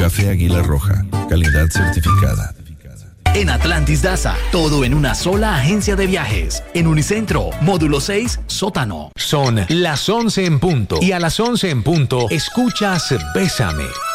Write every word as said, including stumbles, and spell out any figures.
Café Águila Roja, calidad certificada. En Atlantis Daza, todo en una sola agencia de viajes. En Unicentro, módulo seis, sótano. Son las once en punto. Y a las once en punto, escuchas Bésame.